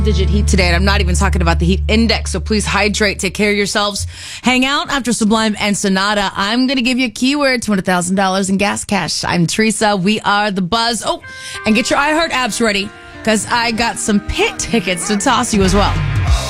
Digit heat today, and I'm not even talking about the heat index, so please hydrate, take care of yourselves, hang out after Sublime and Sonata. I'm going to give you a keyword, $200,000 in gas cash. I'm Teresa. We are The Buzz. Oh, and get your iHeart apps ready, because I got some pit tickets to toss you as well.